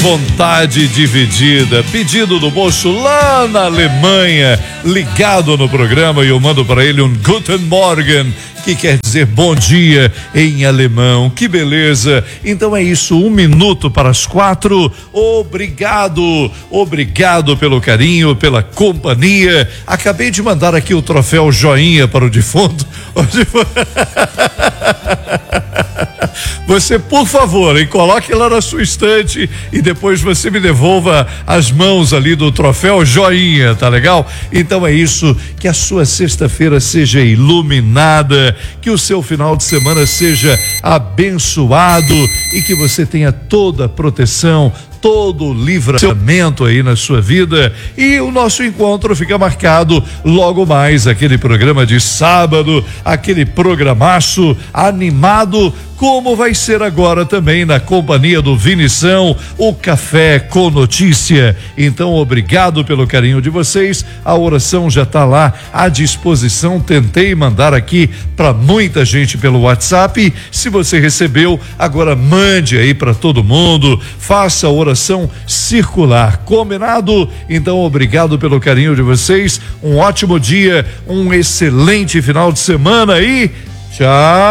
Vontade dividida, pedido do moço lá na Alemanha, ligado no programa, e eu mando para ele um Guten Morgen, que quer dizer bom dia em alemão. Que beleza! Então é isso, 1 minuto para as 4. Obrigado pelo carinho, pela companhia. Acabei de mandar aqui o troféu joinha para o defunto. Você, por favor, coloque lá na sua estante e depois você me devolva as mãos ali do troféu joinha, tá legal? Então é isso, que a sua sexta-feira seja iluminada, que o seu final de semana seja abençoado e que você tenha toda a proteção, todo o livramento aí na sua vida. E o nosso encontro fica marcado logo mais, aquele programa de sábado, aquele programaço animado, como vai ser agora também na companhia do Vinição, o Café com Notícia. Então, obrigado pelo carinho de vocês. A oração já está lá à disposição. Tentei mandar aqui para muita gente pelo WhatsApp. Se você recebeu, agora mande aí para todo mundo. Faça a oração circular. Combinado? Então, obrigado pelo carinho de vocês. Um ótimo dia, um excelente final de semana e tchau.